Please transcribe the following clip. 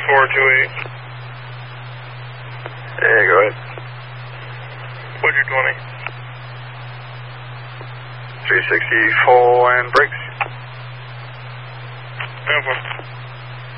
428. Yeah, go ahead. What'd you 20? 360 full and